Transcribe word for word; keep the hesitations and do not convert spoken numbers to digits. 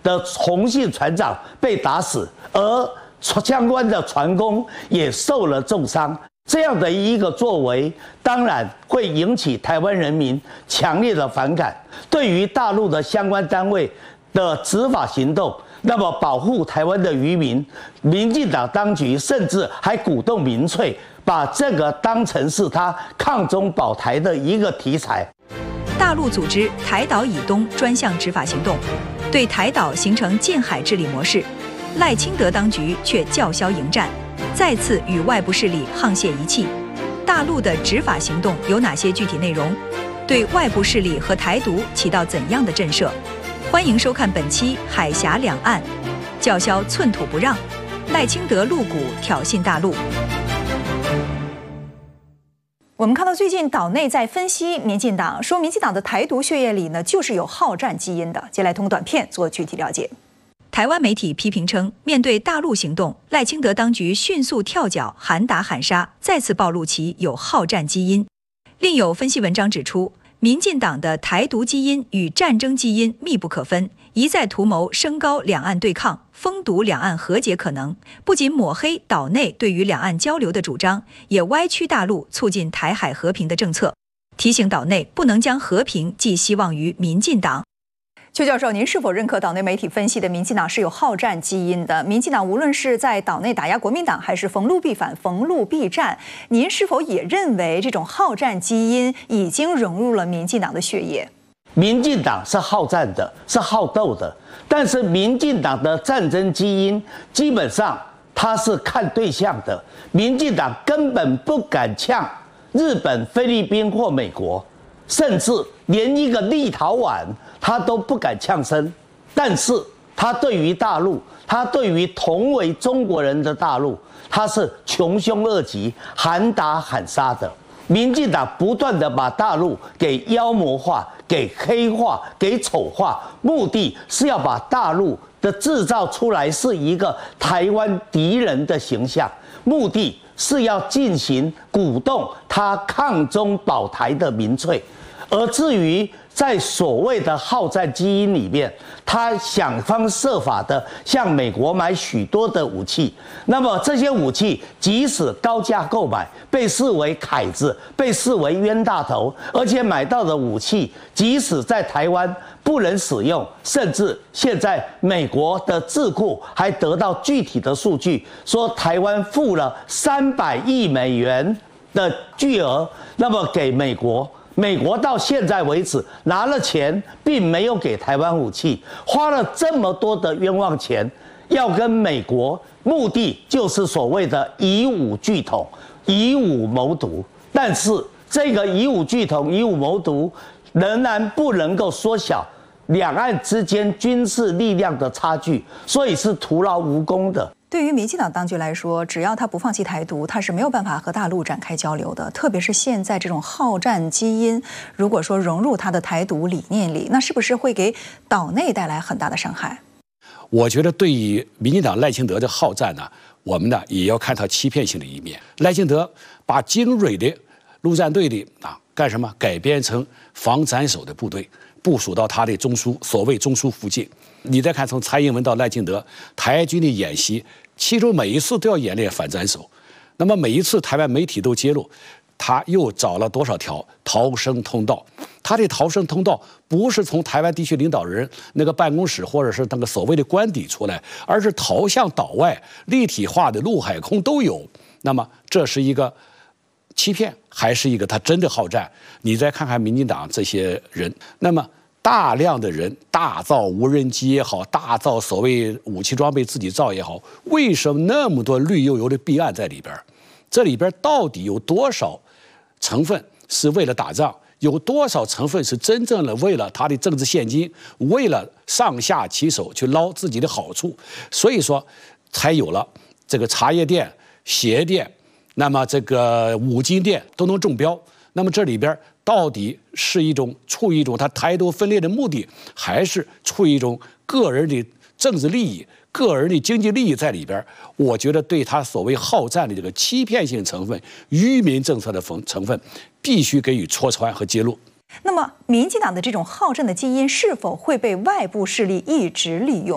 的洪姓船长被打死，而相关的船工也受了重伤。这样的一个作为，当然会引起台湾人民强烈的反感。对于大陆的相关单位的执法行动，那么保护台湾的渔民，民进党当局甚至还鼓动民粹，把这个当成是他抗中保台的一个题材。 大陆组织台岛以东专项执法行动，对台岛形成禁海治理模式，赖清德当局却叫嚣迎战，再次与外部势力沆瀣一气。大陆的执法行动有哪些具体内容？对外部势力和台独起到怎样的震慑？欢迎收看本期《海峡两岸》，叫嚣寸土不让，赖清德露骨挑衅大陆。我们看到最近岛内在分析民进党，说民进党的台独血液里呢，就是有好战基因的。接下来通过短片做具体了解。台湾媒体批评称，面对大陆行动，赖清德当局迅速跳脚，喊打喊杀，再次暴露其有好战基因。另有分析文章指出，民进党的台独基因与战争基因密不可分，一再图谋升高两岸对抗，封堵两岸和解可能，不仅抹黑岛内对于两岸交流的主张，也歪曲大陆促进台海和平的政策，提醒岛内不能将和平寄希望于民进党。邱教授，您是否认可岛内媒体分析的民进党是有好战基因的？民进党无论是在岛内打压国民党，还是逢陆必反、逢陆必战，您是否也认为这种好战基因已经融入了民进党的血液？ 民进党是好战的，是好斗的，但是民进党的战争基因基本上它是看对象的。民进党根本不敢呛日本、菲律宾或美国，甚至连一个立陶宛他都不敢呛声，但是他对于大陆，他对于同为中国人的大陆，他是穷凶恶极、喊打喊杀的。民进党不断的把大陆给妖魔化、给黑化、给丑化，目的是要把大陆的制造出来是一个台湾敌人的形象，目的是要进行鼓动他抗中保台的民粹。而至于在所谓的好战基因里面，他想方设法的向美国买许多的武器，那么这些武器即使高价购买，被视为凯子，被视为冤大头，而且买到的武器即使在台湾不能使用，甚至现在美国的智库还得到具体的数据，说台湾付了三百亿美元的巨额，那么给美国。美国到现在为止拿了钱，并没有给台湾武器，花了这么多的冤枉钱，要跟美国，目的就是所谓的以武拒统、以武谋独。但是这个以武拒统、以武谋独，仍然不能够缩小两岸之间军事力量的差距，所以是徒劳无功的。 对于民进党当局来说，只要他不放弃台独，他是没有办法和大陆展开交流的。特别是现在这种好战基因，如果说融入他的台独理念里，那是不是会给岛内带来很大的伤害？ 我觉得对于民进党赖清德的好战呢，我们呢也要看他欺骗性的一面。赖清德把精锐的陆战队的啊干什么改编成防斩首的部队，部署到他的中枢，所谓中枢附近。你再看从蔡英文到赖清德，台军的演习，其中每一次都要演练反斩首。那么每一次台湾媒体都揭露，他又找了多少条逃生通道。他的逃生通道不是从台湾地区领导人那个办公室或者是那个所谓的官邸出来，而是逃向岛外，立体化的陆海空都有。那么这是一个欺骗，还是一个他真的好战？你再看看民进党这些人，那么大量的人大造无人机也好，大造所谓武器装备自己造也好，为什么那么多绿油油的弊案在里边？这里边到底有多少成分是为了打仗？有多少成分是真正的为了他的政治现金，为了上下其手去捞自己的好处？所以说，才有了这个茶叶店、鞋店，那么这个五金店都能中标。那么这里边到底是一种出于一种他台独分裂的目的，还是出于一种个人的政治利益、个人的经济利益在里边？我觉得对他所谓好战的这个欺骗性成分、愚民政策的成分，必须给予戳穿和揭露。 那么，民进党的这种好战的基因是否会被外部势力一直利用？